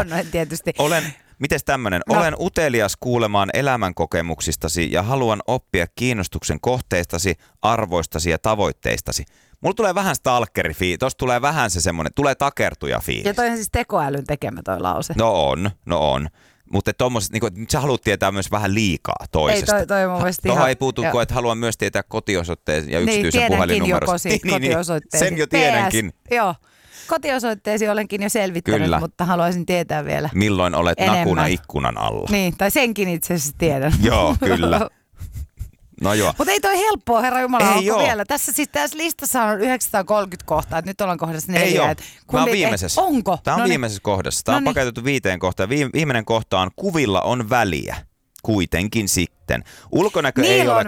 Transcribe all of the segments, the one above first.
huonoin tietysti. Mites tämmönen? No. Olen utelias kuulemaan elämänkokemuksistasi ja haluan oppia kiinnostuksen kohteistasi, arvoistasi ja tavoitteistasi. Mulla tulee vähän stalkeri-fiilis, tossa tulee vähän se semmoinen, tulee takertuja fiilis. Ja toi on siis tekoälyn tekemä toi lause. No on. Mutta tommoset, niin nyt sä haluat tietää myös vähän liikaa toisesta. Ei, toi mun mielestä Tuohon ei puutu, että haluan myös tietää kotiosoitteen ja yksityisen puhelinnumeron. Niin, kotiosoitteesi. Sen jo tiedänkin. Joo. Kotiosoitteesi olenkin jo selvittänyt, Kyllä. Mutta haluaisin tietää vielä milloin olet enemmän. nakuna ikkunan alla. Niin, tai senkin itse asiassa tiedän. Joo, kyllä. No joo. Mutta ei toi helppoa, herra Jumala, onko vielä? Tässä listassa on 930 kohtaa, että nyt ollaan kohdassa 4. Ei ole. Tämä on viimeisessä. Onko? Tämä on viimeisessä kohdassa. Tämä on paketoitu 5 kohtaan. Viimeinen kohta on kuvilla on väliä. Kuitenkin sitten. Ulkonäkö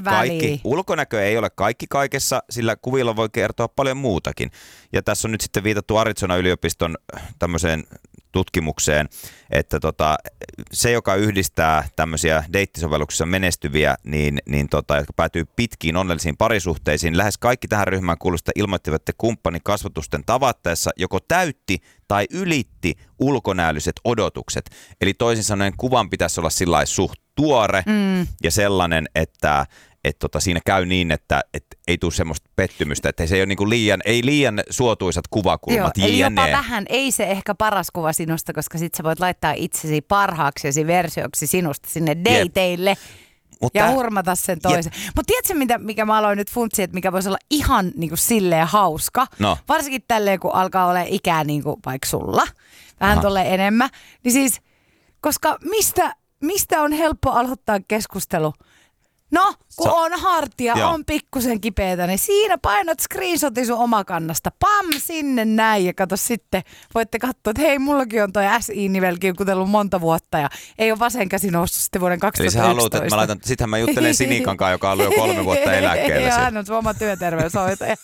ei ole kaikki kaikessa, sillä kuvilla voi kertoa paljon muutakin. Ja tässä on nyt sitten viitattu Arizona-yliopiston tämmöiseen tutkimukseen, että se, joka yhdistää tämmöisiä deittisovelluksissa menestyviä, jotka päätyy pitkiin onnellisiin parisuhteisiin, lähes kaikki tähän ryhmään kuuluvista ilmoittivat, että kumppani kasvatusten tavattaessa joko täytti tai ylitti ulkonäölliset odotukset. Eli toisin sanoen kuvan pitäisi olla sillai suht tuore ja sellainen, että siinä käy niin, että ei tule semmoista pettymystä, että se ei ole niinku liian suotuisat kuvakulmat. Joo, eli jopa vähän, ei se ehkä paras kuva sinusta, koska sit sä voit laittaa itsesi parhaaksesi versioksi sinusta sinne dateille. Ja hurmata sen toisen. Mutta tiedätkö, mikä mä aloin nyt funtsia, että mikä voisi olla ihan niinku silleen hauska? No. Varsinkin tälleen, kun alkaa olla ikää niinku vaikka sulla. Vähän tolleen enemmän. Niin siis, koska mistä on helppo aloittaa keskustelu? No, kun on hartia, on pikkusen kipeätä, niin siinä painat screenshotin sun omakannasta. Pam, sinne näin. Ja kato sitten, voitte katsoa, että hei, mullakin on toi SI-nivelkin kutellut monta vuotta ja ei ole vasen käsi noussut sitten vuoden 2011. Eli sä haluat, että mä laitan, sittenhän mä juttelen Sinikankaan, joka on ollut jo 3 vuotta eläkkeellä. Joo, hän on sun oma työterveyshoitaja.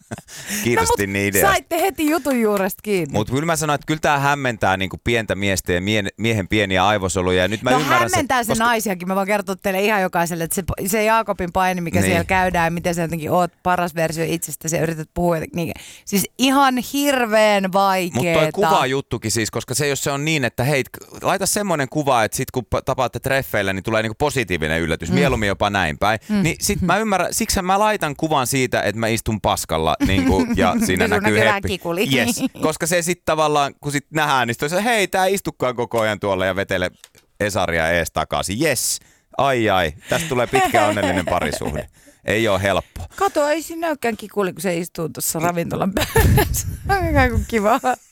Kiitos niin ideasta. Saitte heti jutun juuresta kiinni. Mutta kyllä mä sanoin, että kyllä tämä hämmentää niinku pientä miestä ja miehen pieniä aivosoluja. Ja nyt mä ymmärrän hämmentää se naisiakin. Mä voin kertoa teille ihan jokaiselle, että se Jaakobin paini, mikä siellä käydään, miten sä jotenkin oot paras versio itsestäsi ja yrität puhua. Niin, siis ihan hirveän vaikeeta. Mutta toi kuvajuttukin siis, koska jos se on niin, että hei, laita semmoinen kuva, että sit kun tapaatte treffeillä, niin tulee niinku positiivinen yllätys. Mieluummin jopa näin päin. Niin sit mä ymmärrän, siksi mä laitan kuvan siitä, että mä istun paskalla. Ja siinä näkyy heppi. Yes. Koska se sitten tavallaan, kun sit nähdään, niin sitten hei, tää istukaan koko ajan tuolla ja vetele Esaria ees takaisin. Yes. Ai, tästä tulee pitkä onnellinen parisuhde. Ei ole helppo. Kato, ei siinä olekaan kikuli, kun se istuu tuossa ravintolan päässä. Mikä kuin kiva.